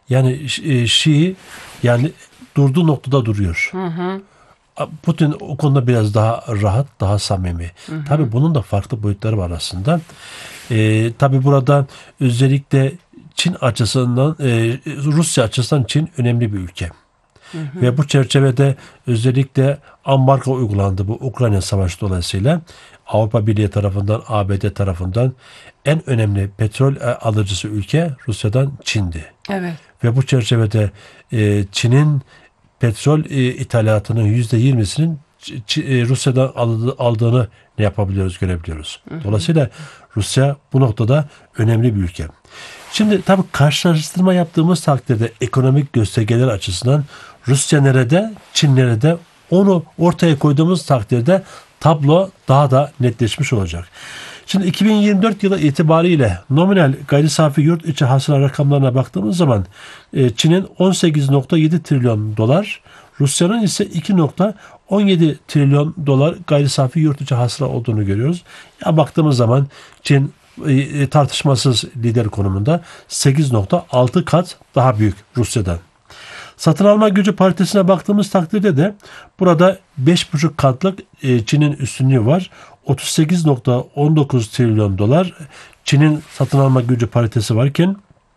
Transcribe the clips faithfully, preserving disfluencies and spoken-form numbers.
Yani e, Şii yani durduğu noktada duruyor. Hı hı. Putin o konuda biraz daha rahat, daha samimi. Hı hı. Tabii bunun da farklı boyutları var aslında. Ee, tabii burada özellikle Çin açısından, e, Rusya açısından Çin önemli bir ülke. Hı hı. Ve bu çerçevede özellikle ambargo uygulandı bu Ukrayna Savaşı dolayısıyla. Avrupa Birliği tarafından, A B D tarafından en önemli petrol alıcısı ülke Rusya'dan Çin'di. Evet. Ve bu çerçevede e, Çin'in petrol e, ithalatının yüzde yirmisinin e, Rusya'dan aldı, aldığını ne yapabiliyoruz, görebiliyoruz. Hı hı. Dolayısıyla Rusya bu noktada önemli bir ülke. Şimdi tabii karşılaştırma yaptığımız takdirde ekonomik göstergeler açısından Rusya nerede, Çin nerede onu ortaya koyduğumuz takdirde tablo daha da netleşmiş olacak. Şimdi iki bin yirmi dört yılı itibariyle nominal gayri safi yurt içi hasıla rakamlarına baktığımız zaman Çin'in on sekiz nokta yedi trilyon dolar, Rusya'nın ise iki nokta on yedi trilyon dolar gayri safi yurt içi hasıla olduğunu görüyoruz. Ya baktığımız zaman Çin tartışmasız lider konumunda sekiz nokta altı kat daha büyük Rusya'dan. Satın alma gücü paritesine baktığımız takdirde de burada beş buçuk katlık Çin'in üstünlüğü var. otuz sekiz nokta on dokuz trilyon dolar Çin'in satın alma gücü paritesi varken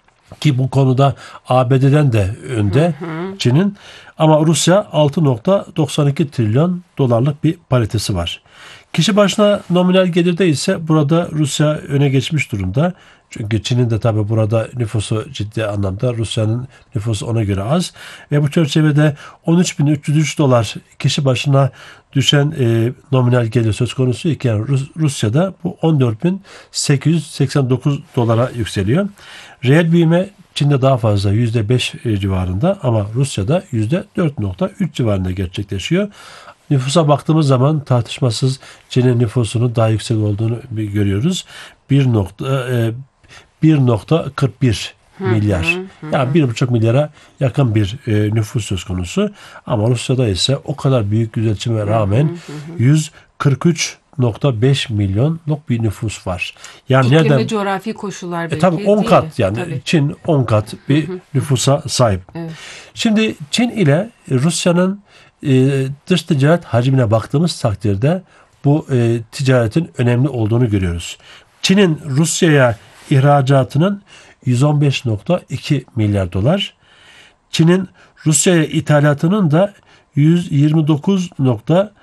ki bu konuda A B D'den de önde Çin'in, ama Rusya altı nokta doksan iki trilyon dolarlık bir paritesi var. Kişi başına nominal gelirde ise burada Rusya öne geçmiş durumda. Çünkü Çin'in de tabi burada nüfusu ciddi anlamda, Rusya'nın nüfusu ona göre az. Ve bu çerçevede on üç bin üç yüz üç dolar kişi başına düşen e, nominal gelir söz konusu iken Rus, Rusya'da bu on dört bin sekiz yüz seksen dokuz dolara yükseliyor. Reel büyüme Çin'de daha fazla yüzde beş civarında ama Rusya'da yüzde dört nokta üç civarında gerçekleşiyor. Nüfusa baktığımız zaman tartışmasız Çin'in nüfusunun daha yüksek olduğunu görüyoruz. bir nokta kırk bir milyar. Hı hı, hı. Yani bir buçuk milyara yakın bir e, nüfus söz konusu. Ama Rusya'da ise o kadar büyük yüzleşime rağmen hı hı, hı. yüz kırk üç nokta beş milyonluk bir nüfus var. Yani İklim nereden? ve coğrafi koşullar belki. E, tabii on kat yani tabii. Çin on kat bir hı hı, nüfusa sahip. Evet. Şimdi Çin ile Rusya'nın e, dış ticaret hacmine baktığımız takdirde bu e, ticaretin önemli olduğunu görüyoruz. Çin'in Rusya'ya ihracatının yüz on beş nokta iki milyar dolar. Çin'in Rusya'ya ithalatının da yüz yirmi dokuz nokta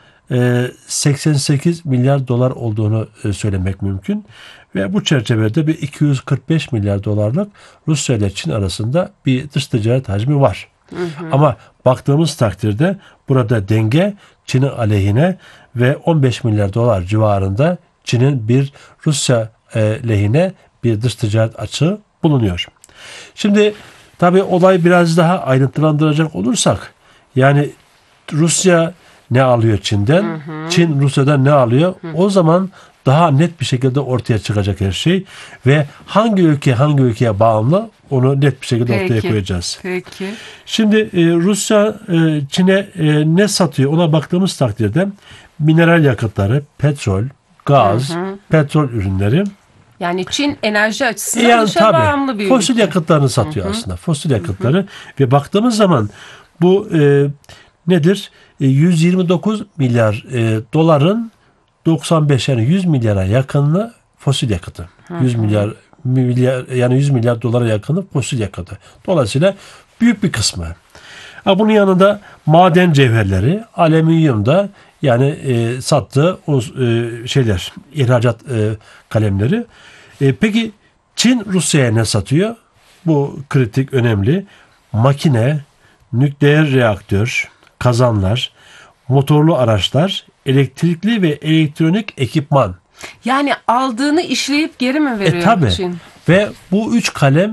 seksen sekiz milyar dolar olduğunu söylemek mümkün. Ve bu çerçevede bir iki yüz kırk beş milyar dolarlık Rusya ile Çin arasında bir dış ticaret hacmi var. Hı hı. Ama baktığımız takdirde burada denge Çin'in aleyhine ve on beş milyar dolar civarında Çin'in bir Rusya lehine bir dış ticaret açığı bulunuyor. Şimdi tabii olay biraz daha ayrıntılandıracak olursak, yani Rusya ne alıyor Çin'den, hı hı. Çin Rusya'dan ne alıyor? Hı. O zaman daha net bir şekilde ortaya çıkacak her şey ve hangi ülke hangi ülkeye bağımlı onu net bir şekilde Peki. ortaya koyacağız. Peki. Şimdi e, Rusya e, Çin'e e, ne satıyor ona baktığımız takdirde mineral yakıtları, petrol, gaz, hı hı. petrol ürünleri. Yani Çin enerji açısından yani, dışa tabii, bağımlı bir fosil ülke. yakıtlarını satıyor hı hı. aslında. Fosil yakıtları hı hı. ve baktığımız zaman bu e, nedir? E, yüz yirmi dokuz milyar e, doların doksan beş yani yüz milyara yakınlığı fosil yakıtı. Hı hı. yüz milyar milyar yani yüz milyar dolara yakını fosil yakıtı. Dolayısıyla büyük bir kısmı. Ha, bunun yanında maden cevherleri, alüminyum da yani e, sattığı o e, şeyler, ihracat e, kalemleri. E, peki Çin Rusya'ya ne satıyor? Bu kritik, önemli. Makine, nükleer reaktör, kazanlar, motorlu araçlar, elektrikli ve elektronik ekipman. Yani aldığını işleyip geri mi veriyor e, tabii. Çin? Ve bu üç kalem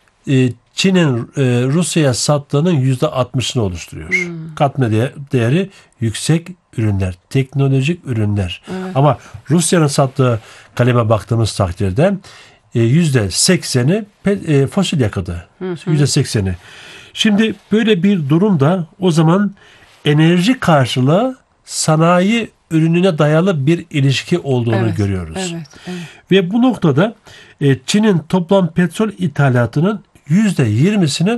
e, Çin'in e, Rusya'ya sattığının yüzde altmışını oluşturuyor. Hmm. Katma değeri yüksek ürünler, teknolojik ürünler. Evet. Ama Rusya'nın sattığı kaleme baktığımız takdirde e, yüzde sekseni e, fosil yakıtı. Yüzde sekseni. Şimdi böyle bir durumda o zaman enerji karşılığı sanayi ürününe dayalı bir ilişki olduğunu evet, görüyoruz. Evet, evet. Ve bu noktada e, Çin'in toplam petrol ithalatının yüzde yirmisinin